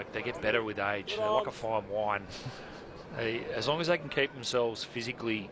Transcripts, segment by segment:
Like, they get better with age. They're like a fine wine. As long as they can keep themselves physically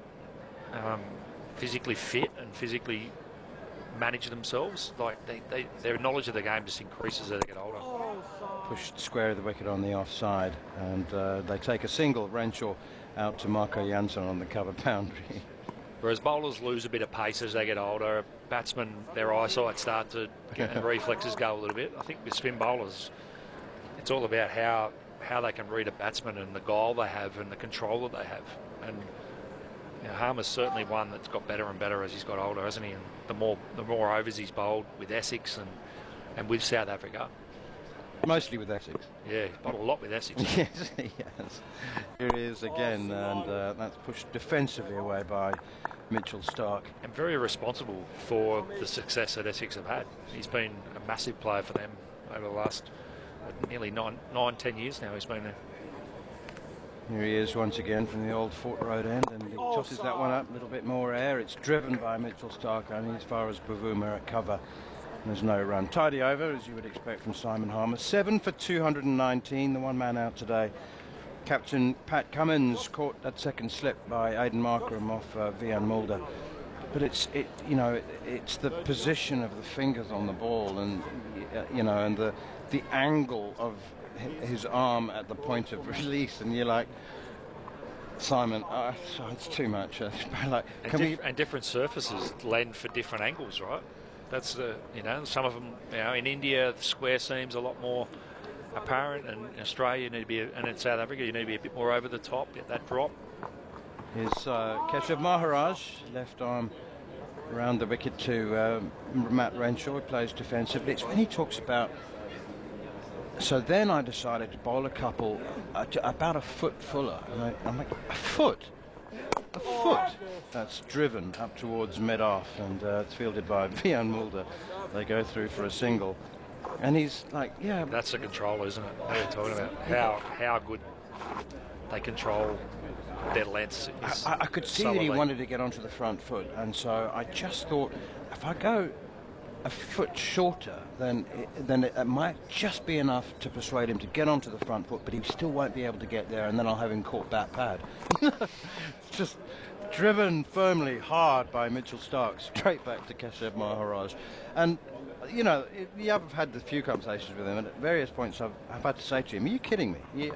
fit and physically manage themselves, like their knowledge of the game just increases as they get older. Pushed square of the wicket on the offside, and they take a single. Renshaw out to Marco Jansen on the cover boundary. Whereas bowlers lose a bit of pace as they get older. Batsmen, their eyesight start to get, and reflexes go a little bit. I think with spin bowlers, it's all about how they can read a batsman and the guile they have and the control that they have. And Harmer's certainly one that's got better and better as he's got older, hasn't he? And the more overs he's bowled with Essex and with South Africa. Mostly with Essex. Yeah, he's bowled a lot with Essex. Yes, he has. Here he is again, and that's pushed defensively away by Mitchell Starc. And very responsible for the success that Essex have had. He's been a massive player for them over the last nearly 9-10 years now he's been there. Here he is once again from the old Fort Road end, and he tosses that one up, a little bit more air. It's driven by Mitchell Starc only as far as Bavuma at cover. There's no run. Tidy over, as you would expect from Simon Harmer. 7 for 219, the one man out today. Captain Pat Cummins caught that second slip by Aiden Markram off Vian Mulder. But it's the position of the fingers on the ball, and and the angle of his arm at the point of release, and you're like, Simon, it's too much. Like, and different surfaces lend for different angles, right? That's some of them. In India, the square seam's a lot more apparent, and in Australia, you need to be, and in South Africa, you need to be a bit more over the top, get that drop. Here's Keshav Maharaj, left arm around the wicket to Matt Renshaw, who plays defensively. It's when he talks about. So then I decided to bowl a couple about a foot fuller. And I'm like, a foot? A foot? That's driven up towards mid-off, and it's fielded by Vian Mulder. They go through for a single. And he's like, yeah. That's the control, isn't it? What you're talking about. How good they control their lengths. I could see that he wanted to get onto the front foot, and so I just thought, if I go a foot shorter, then it might just be enough to persuade him to get onto the front foot, but he still won't be able to get there, and then I'll have him caught bat pad. Just driven firmly hard by Mitchell Starc, straight back to Keshav Maharaj. And I've had a few conversations with him, and at various points I've had to say to him, are you kidding me? You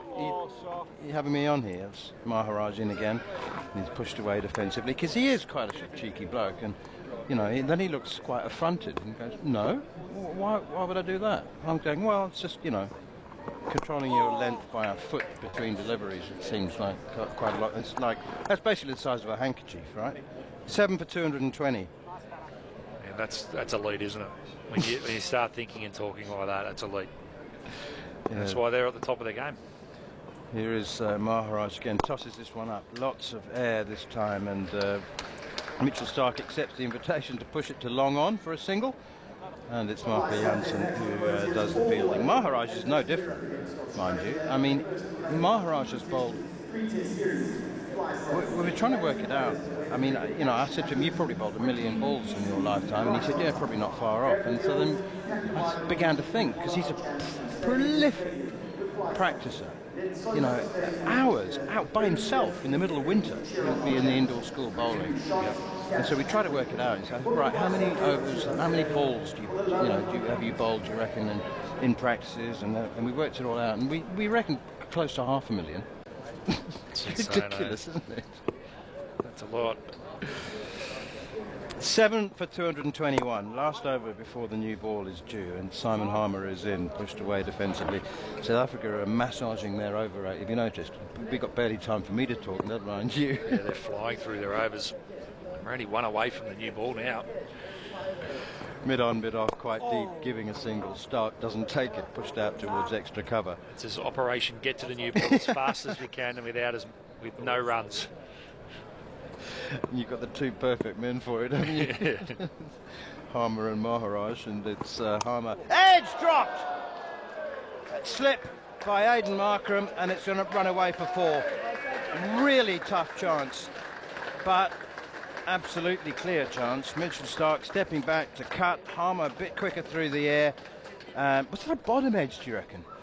having me on here? It's Maharaj in again, and he's pushed away defensively, because he is quite a cheeky bloke, and then he looks quite affronted and goes, no, why would I do that? I'm going, well, it's just, controlling your length by a foot between deliveries. It seems like quite a lot. It's like, that's basically the size of a handkerchief, right? 7 for 220. Yeah, that's elite, isn't it? When you start thinking and talking like that, that's elite. Yeah. That's why they're at the top of their game. Here is Maharaj again, tosses this one up. Lots of air this time, and Mitchell Starc accepts the invitation to push it to long on for a single, and it's Marco Jansen who does the fielding. Maharaj is no different, mind you. I mean, Maharaj has bowled. We were trying to work it out. I mean, I said to him, "You probably bowled 1 million balls in your lifetime," and he said, "Yeah, probably not far off." And so then I began to think, because he's a prolific practicer. Hours out by himself in the middle of winter. He'll be in the indoor school bowling. And so we try to work it out. So, right, how many overs, how many balls have you bowled, do you reckon, in practices? And we worked it all out, and we reckon close to 500,000. It's ridiculous, isn't it? That's a lot. 7 for 221. Last over before the new ball is due, and Simon Harmer is in, pushed away defensively. South Africa are massaging their over rate. Have you noticed? We've got barely time for me to talk, never mind you. Yeah, they're flying through their overs. We're only one away from the new ball now. Mid on, mid off, quite deep, giving a single. Starc doesn't take it, pushed out towards extra cover. It's his operation, get to the new ball as fast as we can and with no runs. You've got the two perfect men for it, haven't you? Yeah. Harmer and Maharaj, and it's Harmer. Edge dropped! Slip by Aiden Markram, and it's going to run away for 4. Really tough chance, but absolutely clear chance. Mitchell Starc stepping back to cut. Harmer a bit quicker through the air. Was that a bottom edge, do you reckon?